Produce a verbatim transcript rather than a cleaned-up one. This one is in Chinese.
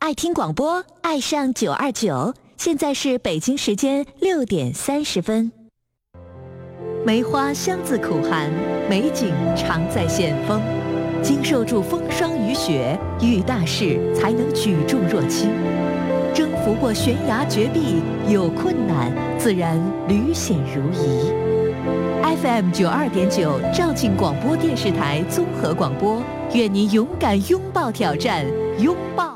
爱听广播，爱上九二九。现在是北京时间六点三十分。梅花香自苦寒，美景常在险峰。经受住风霜雨雪，遇大事才能举重若轻。征服过悬崖绝壁，有困难自然屡险如夷。F M 九二点九肇庆广播电视台综合广播，愿您勇敢拥抱挑战，拥抱。